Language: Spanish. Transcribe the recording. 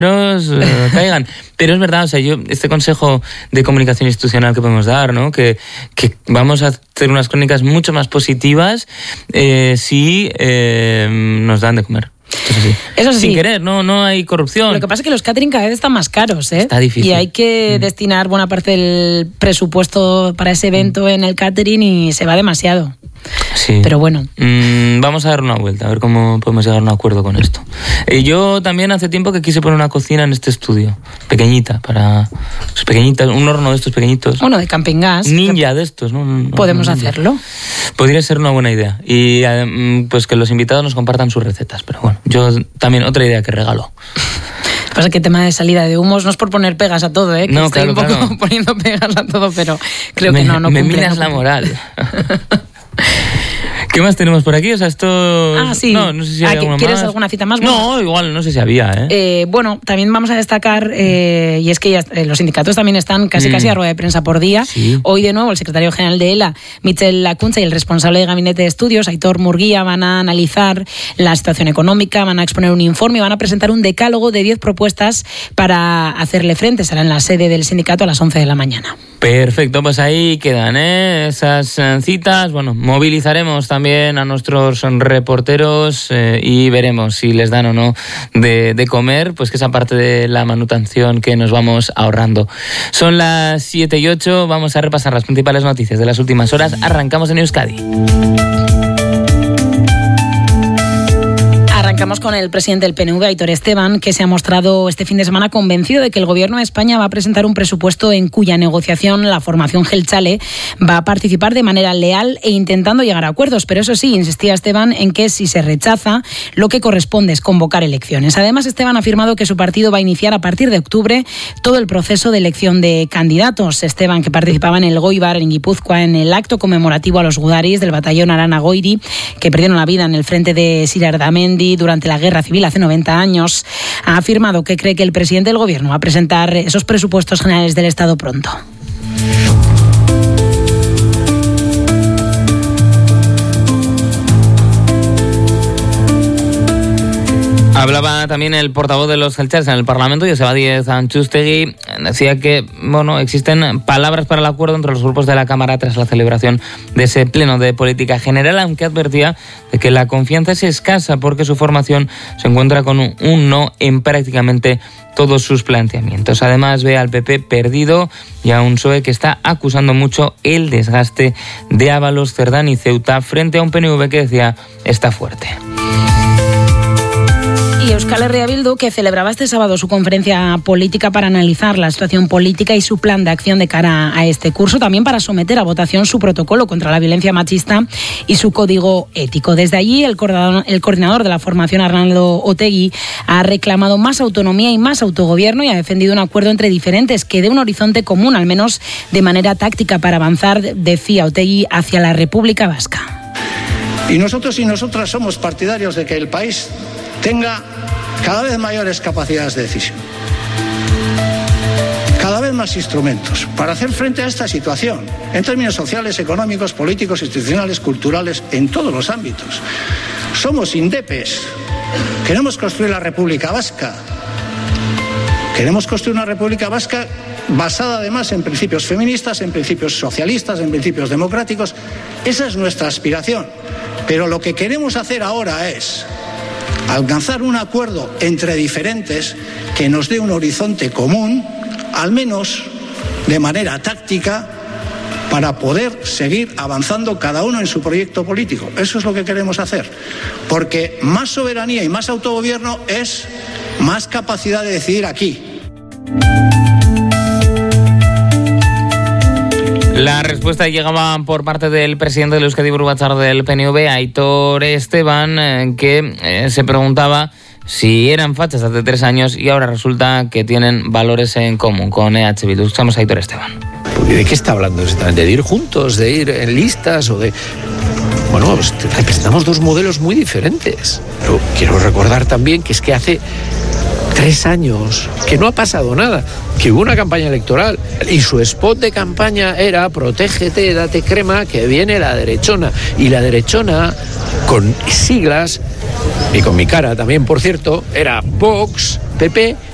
caigan. Pero es verdad, o sea, este consejo de comunicación institucional que podemos dar, ¿no? Que vamos a hacer unas crónicas mucho más positivas si nos dan de comer. Eso sí. Sin querer, no hay corrupción. Lo que pasa es que los catering cada vez están más caros, ¿eh? Está difícil. Y hay que destinar buena parte del presupuesto para ese evento en el catering y se va demasiado. Sí. Pero bueno. Vamos a dar una vuelta, a ver cómo podemos llegar a un acuerdo con esto. Yo también hace tiempo que quise poner una cocina en este estudio, pequeñita, un horno de estos pequeñitos. Bueno, de camping gas. Ninja de estos, ¿no? Podemos hacerlo. Podría ser una buena idea. Y pues que los invitados nos compartan sus recetas. Pero bueno, yo también otra idea que regalo. Pasa que tema de salida de humos no es por poner pegas a todo, ¿eh? Que no, estoy claro, un poco poniendo pegas a todo, pero creo que no cumple. Me minas la moral. ¿Qué más tenemos por aquí? O sea, esto... sí. No sé si hay alguna ¿Quieres más? alguna cita más? No, igual, no sé si había, ¿eh? Bueno, también vamos a destacar, y es que los sindicatos también están casi a rueda de prensa por día. Sí. Hoy, de nuevo, el secretario general de ELA, Michel Lacunza, y el responsable de Gabinete de Estudios, Aitor Murguía, van a analizar la situación económica, van a exponer un informe y van a presentar un decálogo de 10 propuestas para hacerle frente. Será en la sede del sindicato a las 11 de la mañana. Perfecto, pues ahí quedan esas citas. Bueno, movilizaremos también a nuestros reporteros y veremos si les dan o no de comer, pues que esa parte de la manutención que nos vamos ahorrando. Son las 7:08, vamos a repasar las principales noticias de las últimas horas. Arrancamos en Euskadi. Arrancamos con el presidente del PNV, Aitor Esteban, que se ha mostrado este fin de semana convencido de que el Gobierno de España va a presentar un presupuesto en cuya negociación la formación Jeltzale va a participar de manera leal e intentando llegar a acuerdos. Pero eso sí, insistía Esteban en que si se rechaza, lo que corresponde es convocar elecciones. Además, Esteban ha afirmado que su partido va a iniciar a partir de octubre todo el proceso de elección de candidatos. Esteban, que participaba en el Goibar, en Guipúzcoa, en el acto conmemorativo a los gudaris del batallón Arana Goiri, que perdieron la vida en el frente de Sirardamendi durante la Guerra Civil hace 90 años, ha afirmado que cree que el presidente del Gobierno va a presentar esos presupuestos generales del Estado pronto. Hablaba también el portavoz de los jeltzales en el Parlamento, Joseba Díez Antxustegui, decía que existen palabras para el acuerdo entre los grupos de la Cámara tras la celebración de ese pleno de política general, aunque advertía de que la confianza es escasa porque su formación se encuentra con un no en prácticamente todos sus planteamientos. Además, ve al PP perdido y a un PSOE que está acusando mucho el desgaste de Ábalos, Cerdán y Ceuta frente a un PNV que decía está fuerte. Y Euskal Herria Bildu, que celebraba este sábado su conferencia política para analizar la situación política y su plan de acción de cara a este curso, también para someter a votación su protocolo contra la violencia machista y su código ético. Desde allí, el coordinador de la formación, Arnaldo Otegui, ha reclamado más autonomía y más autogobierno y ha defendido un acuerdo entre diferentes que dé un horizonte común, al menos de manera táctica, para avanzar, decía Otegui, hacia la República Vasca. Y nosotros y nosotras somos partidarios de que el país tenga cada vez mayores capacidades de decisión, cada vez más instrumentos para hacer frente a esta situación, en términos sociales, económicos, políticos, institucionales, culturales, en todos los ámbitos. Somos indepes, queremos construir la República Vasca, queremos construir una República Vasca basada además en principios feministas, en principios socialistas, en principios democráticos. Esa es nuestra aspiración, pero lo que queremos hacer ahora es alcanzar un acuerdo entre diferentes que nos dé un horizonte común, al menos de manera táctica, para poder seguir avanzando cada uno en su proyecto político. Eso es lo que queremos hacer, porque más soberanía y más autogobierno es más capacidad de decidir aquí. La respuesta llegaba por parte del presidente del Euskadi Buru Batzar del PNV, Aitor Esteban, que se preguntaba si eran fachas hace 3 años y ahora resulta que tienen valores en común con EH Bildu. Escuchamos a Aitor Esteban. ¿De qué está hablando exactamente? ¿De ir juntos? ¿De ir en listas? ¿O de...? Bueno, pues representamos 2 modelos muy diferentes. Pero quiero recordar también que es que hace 3 años que no ha pasado nada, que hubo una campaña electoral y su spot de campaña era protégete, date crema, que viene la derechona. Y la derechona, con siglas, y con mi cara también, por cierto, era Vox, PP